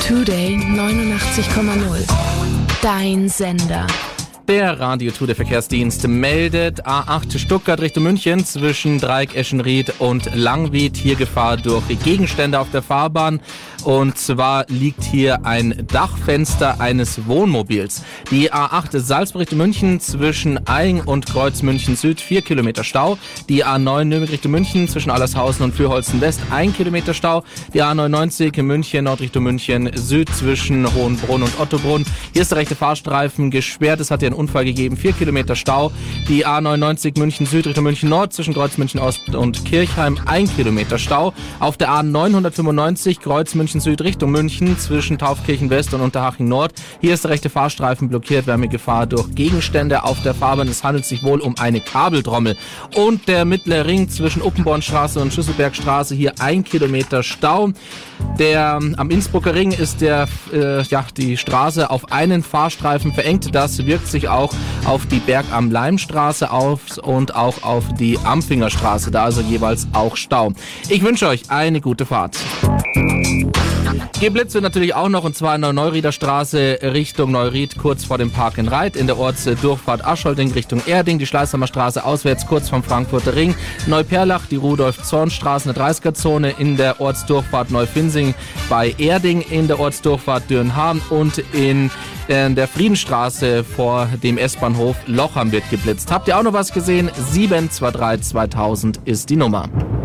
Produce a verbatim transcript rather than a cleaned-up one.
Today neunundachtzig Komma null. Dein Sender. Der Radio Tour, der Verkehrsdienst, meldet A acht Stuttgart Richtung München zwischen Dreieck Eschenried und Langwied. Hier Gefahr durch Gegenstände auf der Fahrbahn. Und zwar liegt hier ein Dachfenster eines Wohnmobils. Die A acht Salzburg Richtung München zwischen Aing und Kreuz München Süd, vier Kilometer Stau. Die A neun Nürnberg Richtung München zwischen Allershausen und Fürholzen West, ein Kilometer Stau. Die A neunundneunzig München Nord Richtung München Süd zwischen Hohenbrunn und Ottobrunn. Hier ist der rechte Fahrstreifen gesperrt. Es hat hier einen Unfall gegeben, vier Kilometer Stau. Die A neunundneunzig München Süd Richtung München Nord zwischen Kreuz München Ost und Kirchheim, ein Kilometer Stau. Auf der A neunhundertfünfundneunzig Kreuz München Süd Richtung München zwischen Taufkirchen West und Unterhaching Nord. Hier ist der rechte Fahrstreifen blockiert, Wärmegefahr durch Gegenstände auf der Fahrbahn. Es handelt sich wohl um eine Kabeltrommel. Und der mittlere Ring zwischen Uppenbornstraße und Schüsselbergstraße, hier ein Kilometer Stau. Der am Innsbrucker Ring ist der, äh, ja, die Straße auf einen Fahrstreifen verengt. Das wirkt sich auch auf die Berg am Leimstraße aus und auch auf die Amfingerstraße. Da also jeweils auch Stau. Ich wünsche euch eine gute Fahrt. Geblitzt wird natürlich auch noch, und zwar in der Neurieder Straße Richtung Neuried, kurz vor dem Park in Reit, in der Ortsdurchfahrt Aschholding Richtung Erding, die Schleißheimer Straße auswärts kurz vom Frankfurter Ring, Neuperlach, die Rudolf-Zorn-Straße, eine dreißiger-Zone in der Ortsdurchfahrt Neufinsing bei Erding, in der Ortsdurchfahrt Dürnham und in der Friedenstraße vor dem S-Bahnhof Lochham wird geblitzt. Habt ihr auch noch was gesehen? sieben zwei drei zweitausend ist die Nummer.